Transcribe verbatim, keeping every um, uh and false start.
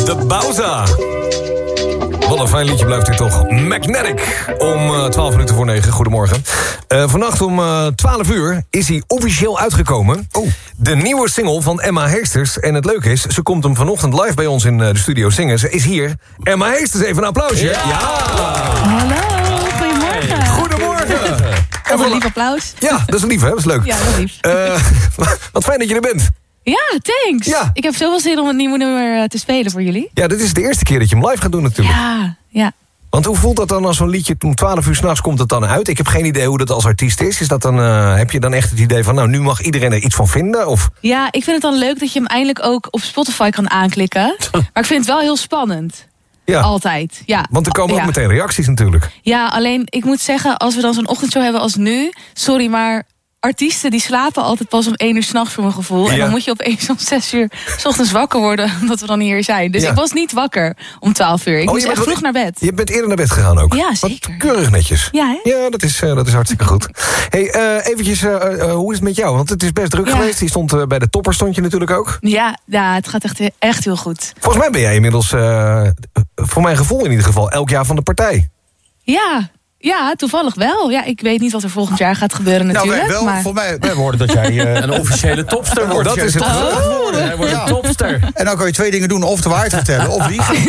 De Bauza. Wat een fijn liedje blijft dit toch. Magnetic, om uh, twaalf minuten voor negen. Goedemorgen. Uh, vannacht om uh, twaalf uur is hij officieel uitgekomen. Oh. De nieuwe single van Emma Heesters. En het leuke is, ze komt hem vanochtend live bij ons in uh, de studio zingen. Ze is hier. Emma Heesters, even een applausje. Ja. ja. Hallo, goedemorgen. Goedemorgen. En een lief applaus. Ja, dat is lief, hè? Dat is leuk. Ja, dat is lief. Uh, wat fijn dat je er bent. Ja, thanks. Ja. Ik heb zoveel zin om het nieuwe nummer te spelen voor jullie. Ja, dit is de eerste keer dat je hem live gaat doen natuurlijk. Ja, ja. Want hoe voelt dat dan als zo'n liedje om twaalf uur 's nachts komt het dan uit? Ik heb geen idee hoe dat als artiest is. Is dat dan, uh, heb je dan echt het idee van, nou, nu mag iedereen er iets van vinden? Of? Ja, ik vind het dan leuk dat je hem eindelijk ook op Spotify kan aanklikken. Maar ik vind het wel heel spannend. Ja. Altijd, ja. Want er komen ook ja. meteen reacties natuurlijk. Ja, alleen ik moet zeggen, als we dan zo'n ochtendshow hebben als nu, sorry, maar artiesten die slapen altijd pas om één uur 's nachts voor mijn gevoel. Ja. En dan moet je opeens om zes uur 's ochtends wakker worden, omdat we dan hier zijn. Dus ja. ik was niet wakker om twaalf uur. Ik oh, moest echt vroeg naar bed. Je bent eerder naar bed gegaan ook? Ja, zeker. Wat keurig netjes. Ja, hè? Ja, dat is, uh, dat is hartstikke goed. Hey, uh, eventjes, uh, uh, hoe is het met jou? Want het is best druk ja. geweest. Je stond uh, bij de topper, stond je natuurlijk ook. Ja, ja, het gaat echt, echt heel goed. Volgens mij ben jij inmiddels, uh, voor mijn gevoel in ieder geval, elk jaar van de partij. Ja. Ja, toevallig wel. Ja, ik weet niet wat er volgend jaar gaat gebeuren natuurlijk. Nou, wij wel. Maar... Voor mij, wij hoorden dat jij uh, een officiële topster wordt. Oh, dat is het. Oh. Hij wordt een topster. En dan kan je twee dingen doen. Of de waarheid vertellen, of liegen.